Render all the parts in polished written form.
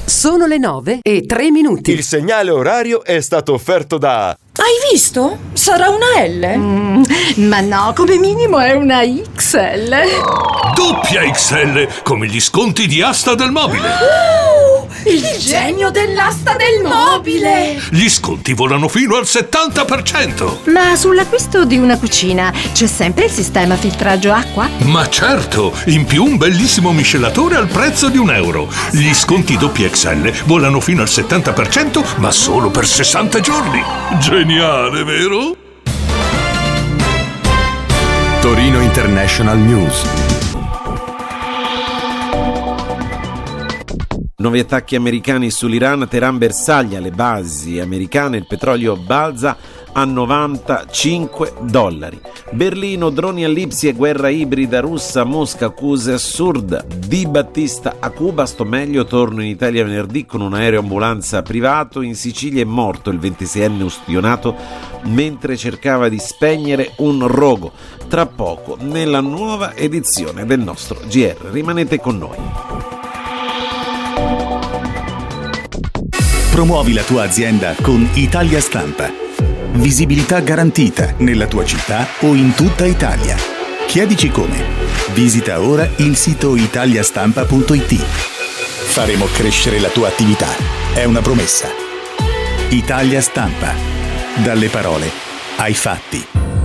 Sono le 9:03. Il segnale orario è stato offerto da... Hai visto? Sarà una L? Ma no, come minimo è una XL. Doppia XL, come gli sconti di Asta del Mobile. Il genio dell'asta del mobile! Gli sconti volano fino al 70%. Ma sull'acquisto di una cucina c'è sempre il sistema filtraggio acqua? Ma certo, in più un bellissimo miscelatore al prezzo di €1. Gli sconti doppia XL volano fino al 70%, ma solo per 60 giorni. Geniale, vero? Torino International News. Nuovi attacchi americani sull'Iran, Teheran bersaglia le basi americane, il petrolio balza a $95. Berlino, droni a Lipsia e guerra ibrida russa, Mosca accuse assurda. Di Battista a Cuba, sto meglio, torno in Italia venerdì con un aereo ambulanza privato. In Sicilia è morto il 26enne ustionato mentre cercava di spegnere un rogo. Tra poco nella nuova edizione del nostro GR. Rimanete con noi. Promuovi la tua azienda con Italia Stampa. Visibilità garantita nella tua città o in tutta Italia. Chiedici come. Visita ora il sito italiastampa.it. Faremo crescere la tua attività. È una promessa. Italia Stampa. Dalle parole ai fatti.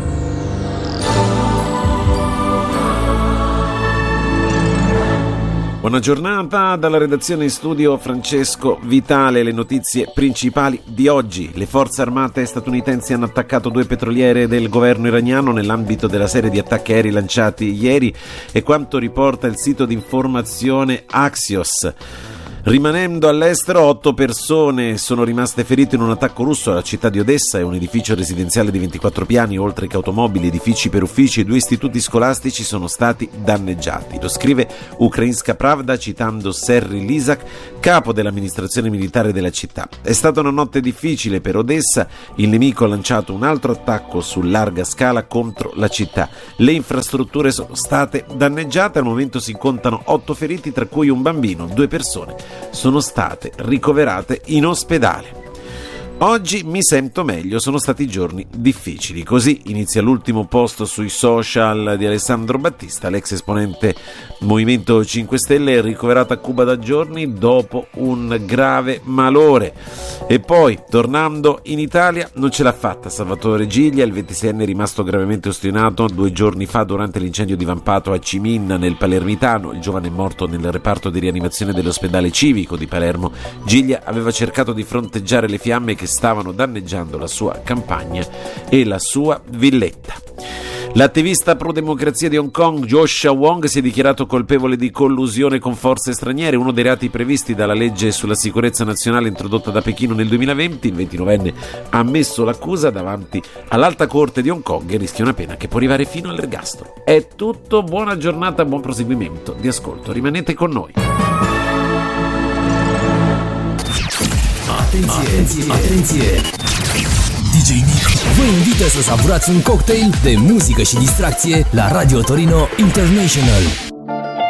Buona giornata dalla redazione in studio Francesco Vitale. Le notizie principali di oggi. Le forze armate statunitensi hanno attaccato 2 petroliere del governo iraniano nell'ambito della serie di attacchi aerei lanciati ieri e quanto riporta il sito di informazione Axios. Rimanendo all'estero, 8 persone sono rimaste ferite in un attacco russo alla città di Odessa e un edificio residenziale di 24 piani, oltre che automobili, edifici per uffici e 2 istituti scolastici sono stati danneggiati. Lo scrive Ukrainska Pravda citando Serhiy Lysak, capo dell'amministrazione militare della città. È stata una notte difficile per Odessa, il nemico ha lanciato un altro attacco su larga scala contro la città. Le infrastrutture sono state danneggiate, al momento si contano 8 feriti, tra cui un bambino. 2 persone sono state ricoverate in ospedale. Oggi mi sento meglio, sono stati giorni difficili. Così inizia l'ultimo post sui social di Alessandro Battista, l'ex esponente Movimento 5 Stelle, ricoverato a Cuba da giorni dopo un grave malore. E poi, tornando in Italia, non ce l'ha fatta Salvatore Giglia, il 26enne rimasto gravemente ustionato 2 giorni fa durante l'incendio divampato a Ciminna nel Palermitano. Il giovane è morto nel reparto di rianimazione dell'ospedale civico di Palermo. Giglia aveva cercato di fronteggiare le fiamme che stavano danneggiando la sua campagna e la sua villetta. L'attivista pro-democrazia di Hong Kong Joshua Wong si è dichiarato colpevole di collusione con forze straniere, uno dei reati previsti dalla legge sulla sicurezza nazionale introdotta da Pechino nel 2020. Il 29enne ha ammesso l'accusa davanti all'Alta Corte di Hong Kong e rischia una pena che può arrivare fino all'ergastolo. È tutto, buona giornata, buon proseguimento di ascolto. Rimanete con noi. Atenție! DJ Nick vă invită să savurați un cocktail de muzică și distracție la Radio Torino International.